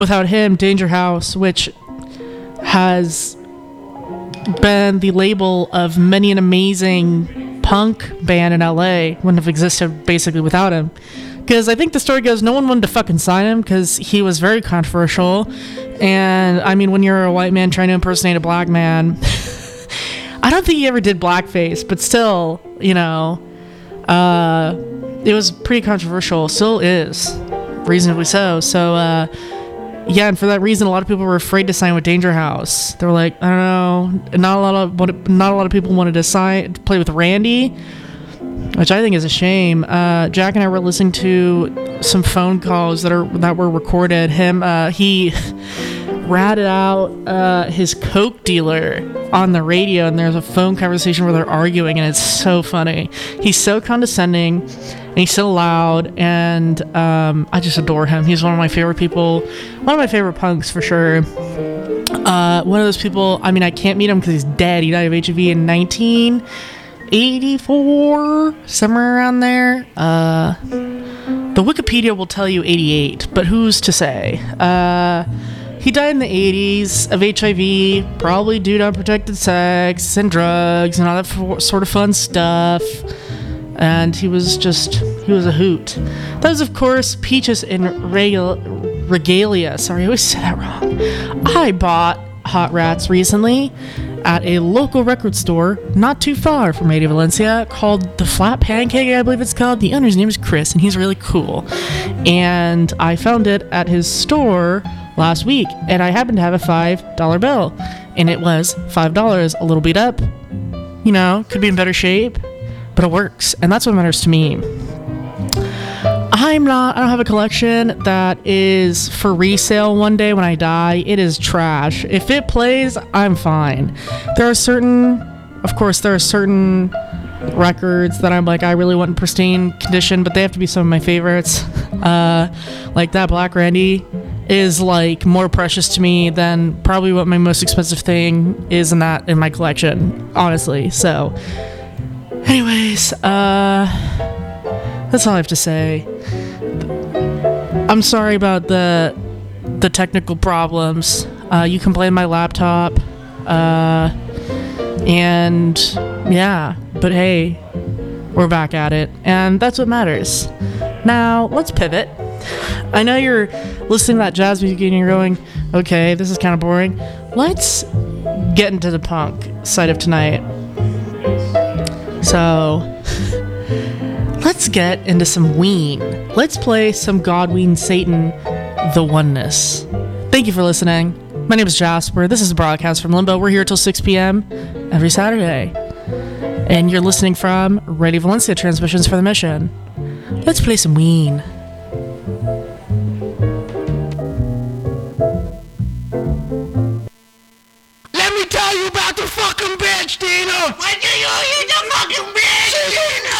without him, Danger House, which has been the label of many an amazing punk band in LA, wouldn't have existed basically without him. Because I think the story goes, no one wanted to fucking sign him because he was very controversial. And I mean, when you're a white man trying to impersonate a black man, I don't think he ever did blackface, but still, you know, it was pretty controversial. Still is, reasonably so. So, yeah, and for that reason, a lot of people were afraid to sign with Danger House. They were like, I don't know, not a lot of people wanted to play with Randy, which I think is a shame. Jack and I were listening to some phone calls that were recorded. He ratted out his coke dealer on the radio, and there's a phone conversation where they're arguing, and it's so funny. He's so condescending, and he's so loud, and I just adore him. He's one of my favorite people, one of my favorite punks for sure. One of those people, I mean, I can't meet him because he's dead. He died of HIV in 1984, somewhere around there. The Wikipedia will tell you 88, but who's to say? He died in the 80s of HIV, probably due to unprotected sex and drugs and all that sort of fun stuff. And he was a hoot. That was, of course, Peaches in Regalia. Sorry, I always say that wrong. I bought Hot Rats recently at a local record store not too far from Radio Valencia called The Flat Pancake, I believe it's called. The owner's name is Chris, and he's really cool. And I found it at his store last week, and I happened to have a $5 bill, and it was $5, a little beat up, you know, could be in better shape, but it works, and that's what matters to me. I don't have a collection that is for resale one day when I die. It is trash. If it plays, I'm fine. There are certain records that I'm like, I really want in pristine condition, but they have to be some of my favorites. Like that Black Randy is like more precious to me than probably what my most expensive thing is in my collection, honestly. So anyways, that's all I have to say. I'm sorry about the technical problems. You can blame my laptop, and yeah, but hey, we're back at it, and that's what matters. Now let's pivot. I know you're listening to that jazz music and you're going, okay, this is kind of boring. Let's get into the punk side of tonight. So, let's get into some Ween. Let's play some God, Ween, Satan, The Oneness. Thank you for listening. My name is Jasper. This is a broadcast from Limbo. We're here till 6 p.m. every Saturday. And you're listening from Radio Valencia, Transmissions for the Mission. Let's play some Ween. Let me tell you about the fucking bitch, Dina! What do you the fucking bitch, Dina?